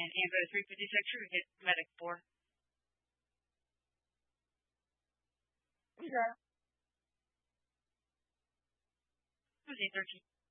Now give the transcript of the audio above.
and Amber 356, we hit Medic 4. Okay. Who's 813?